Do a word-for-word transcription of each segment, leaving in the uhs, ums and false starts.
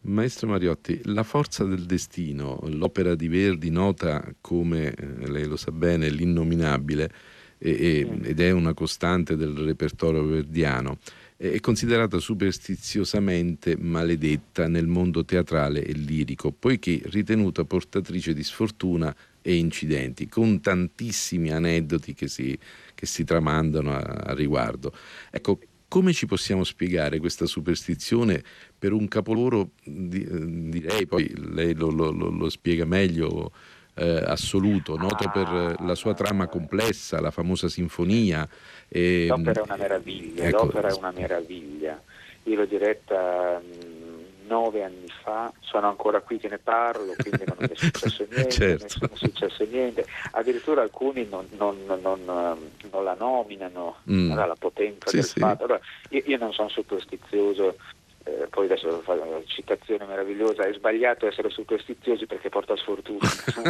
Maestro Mariotti, La forza del destino, l'opera di Verdi, nota come, eh, lei lo sa bene, l'innominabile, e, e, ed è una costante del repertorio verdiano, è considerata superstiziosamente maledetta nel mondo teatrale e lirico, poiché ritenuta portatrice di sfortuna e incidenti, con tantissimi aneddoti che si, che si tramandano a, a riguardo. Ecco, come ci possiamo spiegare questa superstizione per un capolavoro, di, direi, poi lei lo, lo, lo spiega meglio, eh, assoluto, noto per la sua trama complessa, la famosa sinfonia. E, l'opera è una meraviglia, ecco, l'opera è una meraviglia. Io l'ho diretta mh, nove anni fa, sono ancora qui che ne parlo, quindi non mi è successo niente, certo. nessuno è successo niente. Addirittura alcuni non, non, non, non la nominano, Mm. allora, la potenza Sì, del sì. fatto. Allora, io, io non sono superstizioso. Eh, poi adesso faccio una citazione meravigliosa: è sbagliato essere superstiziosi perché porta sfortuna.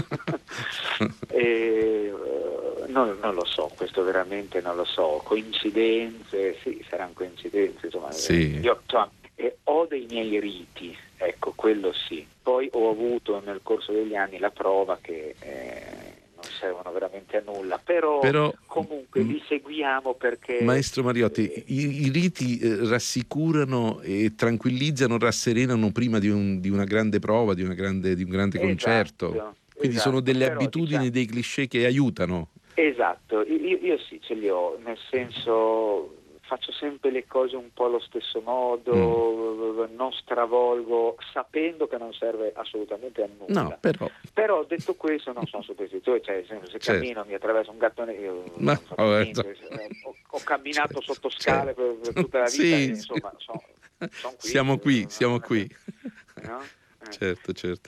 e, uh, non, non lo so, questo veramente non lo so. Coincidenze, sì, saranno coincidenze, insomma. Sì. Io insomma, eh, ho dei miei riti, ecco, quello sì. Poi ho avuto nel corso degli anni la prova che eh, non servono veramente a nulla, però, Però comunque li seguiamo perché... Maestro Mariotti, eh, i, i riti eh, rassicurano e tranquillizzano, rasserenano prima di, un, di una grande prova, di, una grande, di un grande concerto. Esatto, Quindi esatto, sono delle però, abitudini, diciamo, dei cliché che aiutano. esatto, io, io sì ce li ho, nel senso faccio sempre le cose un po' allo stesso modo, mm. non stravolgo, sapendo che non serve assolutamente a nulla. No, però... Però detto questo non sono superstizioso, cioè se certo. cammino, mi attraverso un gattone, io Ma, non faccio vabbè, niente, ho, ho camminato certo, sotto scale certo. per, per tutta la vita, Sì, e, insomma, sì. sono son qui. Siamo qui, non, siamo non qui. no? eh. Certo, certo.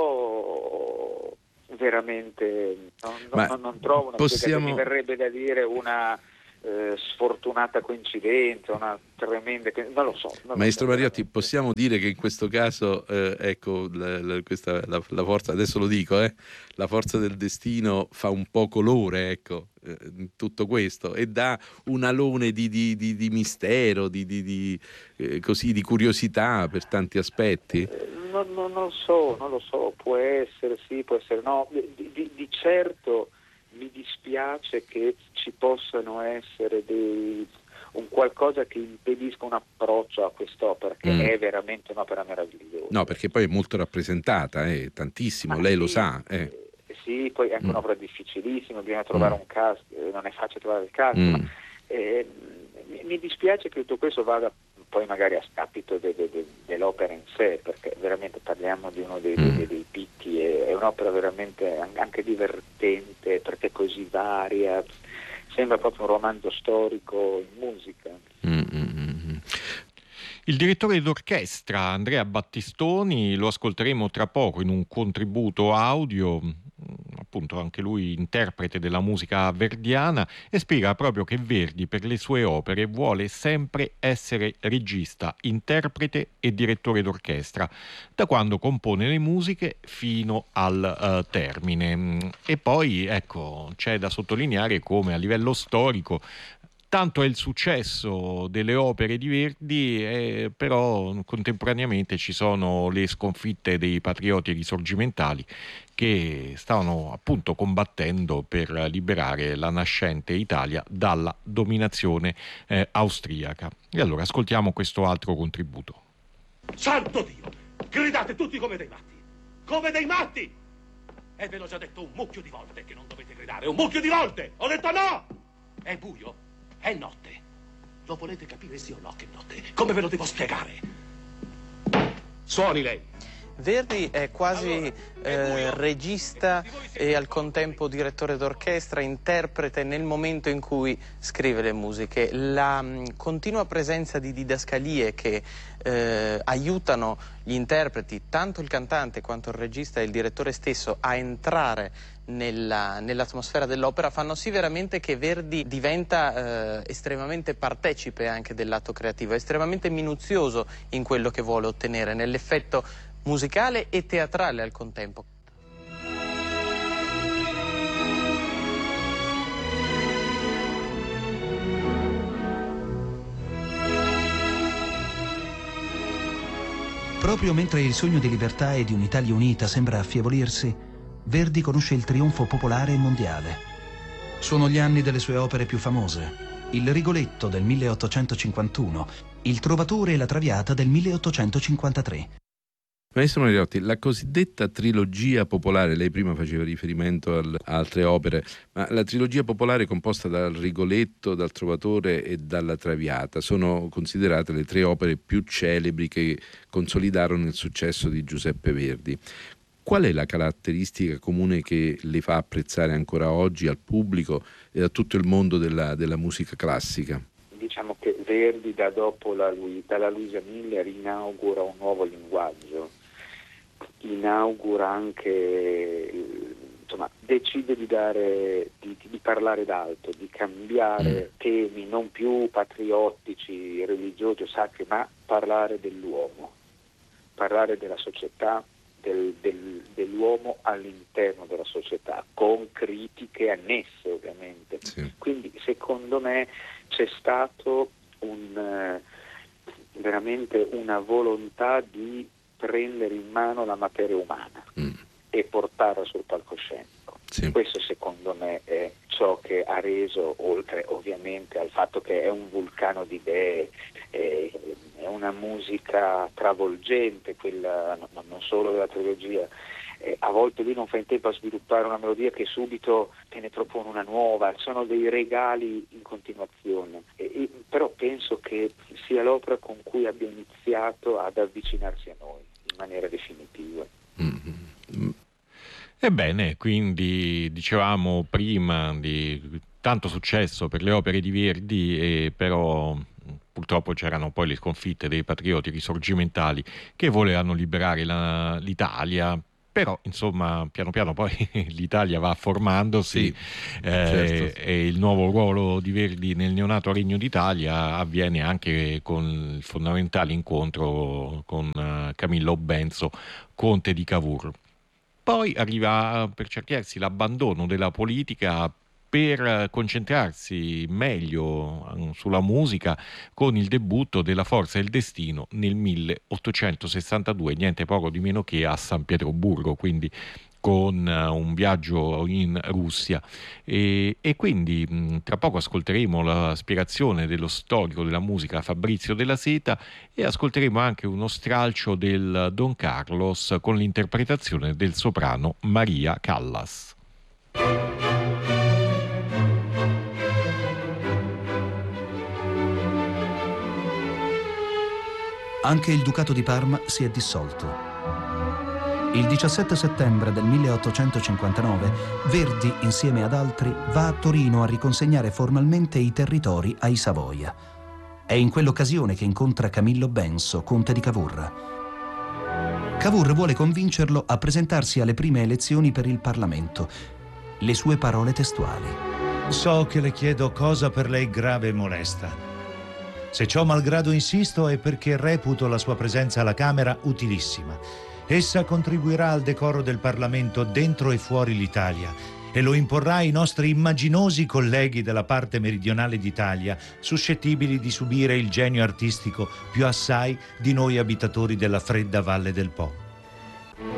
Però certo. veramente non, Ma non, non trovo una possiamo... spiegazione, mi verrebbe da dire una eh, sfortunata coincidenza, una tremenda, non lo so. Non Maestro lo so, Mariotti, veramente. possiamo dire che in questo caso, eh, ecco, la, la, questa, la, la forza, adesso lo dico, eh, la forza del destino fa un po' colore, ecco, eh, in tutto questo, e dà un alone di, di, di, di mistero, di, di, di, eh, così, di curiosità per tanti aspetti? Eh, non, non, non so, non lo so, può essere sì, può essere no, di, di, di certo mi dispiace che ci possano essere dei, un qualcosa che impedisca un approccio a quest'opera, che mm. è veramente un'opera meravigliosa. No, perché poi è molto rappresentata, eh, tantissimo, Ma lei sì, lo sa. Eh. Eh, sì, poi è anche mm. un'opera difficilissima, bisogna trovare mm. un cast, eh, non è facile trovare il cast, mm. ma eh, mi, mi dispiace che tutto questo vada poi magari a scapito de, de, de, dell'opera in sé, perché veramente parliamo di uno dei, mm. dei, dei picchi, è, è un'opera veramente anche divertente, perché è così varia, sembra proprio un romanzo storico in musica. Mm-hmm. Il direttore d'orchestra Andrea Battistoni lo ascolteremo tra poco in un contributo audio, appunto anche lui interprete della musica verdiana, e spiega proprio che Verdi per le sue opere vuole sempre essere regista, interprete e direttore d'orchestra, da quando compone le musiche fino al uh, termine. E poi ecco, c'è da sottolineare come a livello storico tanto è il successo delle opere di Verdi, eh, però contemporaneamente ci sono le sconfitte dei patrioti risorgimentali che stavano appunto combattendo per liberare la nascente Italia dalla dominazione eh, austriaca. E allora ascoltiamo questo altro contributo. Santo Dio! Gridate tutti come dei matti! Come dei matti! E ve l'ho già detto un mucchio di volte che non dovete gridare, un mucchio di volte! Ho detto no! È buio? È notte. Lo volete capire sì o no che notte? Come ve lo devo spiegare? Suoni lei. Verdi è quasi allora, eh, regista e al contempo direttore d'orchestra, interprete nel momento in cui scrive le musiche. La mh, continua presenza di didascalie che eh, aiutano gli interpreti, tanto il cantante quanto il regista e il direttore stesso, a entrare nella, nell'atmosfera dell'opera, fanno sì veramente che Verdi diventa eh, estremamente partecipe anche del lato creativo, estremamente minuzioso in quello che vuole ottenere, nell'effetto musicale e teatrale al contempo. Proprio mentre il sogno di libertà e di un'Italia unita sembra affievolirsi, Verdi conosce il trionfo popolare e mondiale. Sono gli anni delle sue opere più famose. Il Rigoletto del milleottocentocinquantuno, Il Trovatore e la Traviata del milleottocentocinquantatré. Maestro Mariotti, la cosiddetta trilogia popolare, lei prima faceva riferimento al, a altre opere, ma la trilogia popolare composta dal Rigoletto, dal Trovatore e dalla Traviata sono considerate le tre opere più celebri che consolidarono il successo di Giuseppe Verdi. Qual è la caratteristica comune che le fa apprezzare ancora oggi al pubblico e a tutto il mondo della, della musica classica? Diciamo che Verdi, da dopo la, dalla Luisa Miller, inaugura un nuovo linguaggio, inaugura anche, insomma, decide di dare, di, di parlare d'alto, di cambiare mm. temi non più patriottici, religiosi o sacri, ma parlare dell'uomo, parlare della società, del, del, dell'uomo all'interno della società, con critiche annesse ovviamente. Sì. Quindi secondo me c'è stato un, eh, veramente una volontà di prendere in mano la materia umana mm. e portarla sul palcoscenico. Sì. Questo secondo me è ciò che ha reso, oltre ovviamente al fatto che è un vulcano di idee, è, è una musica travolgente, quella no, non solo della trilogia. Eh, a volte lui non fa in tempo a sviluppare una melodia che subito te ne propone una nuova, sono dei regali in continuazione, e, e, però penso che sia l'opera con cui abbia iniziato ad avvicinarsi a noi in maniera definitiva. Mm-hmm. Ebbene, quindi dicevamo prima di tanto successo per le opere di Verdi, e però purtroppo c'erano poi le sconfitte dei patrioti risorgimentali che volevano liberare la, l'Italia. Però insomma piano piano poi l'Italia va formandosi, sì, eh, certo. E il nuovo ruolo di Verdi nel neonato Regno d'Italia avviene anche con il fondamentale incontro con uh, Camillo Benso, conte di Cavour. Poi arriva per certi versi l'abbandono della politica per concentrarsi meglio sulla musica con il debutto della Forza e il Destino nel milleottocentosessantadue, niente poco di meno che a San Pietroburgo, quindi con un viaggio in Russia. E, e quindi mh, tra poco ascolteremo la spiegazione dello storico della musica Fabrizio Della Seta e ascolteremo anche uno stralcio del Don Carlos con l'interpretazione del soprano Maria Callas. Anche il Ducato di Parma si è dissolto. Il diciassette settembre del milleottocentocinquantanove Verdi, insieme ad altri, va a Torino a riconsegnare formalmente i territori ai Savoia. È in quell'occasione che incontra Camillo Benso, conte di Cavour. Cavour vuole convincerlo a presentarsi alle prime elezioni per il Parlamento. Le sue parole testuali: «So che le chiedo cosa per lei grave e molesta. Se ciò malgrado insisto è perché reputo la sua presenza alla Camera utilissima. Essa contribuirà al decoro del Parlamento dentro e fuori l'Italia e lo imporrà ai nostri immaginosi colleghi della parte meridionale d'Italia, suscettibili di subire il genio artistico più assai di noi abitatori della fredda Valle del Po.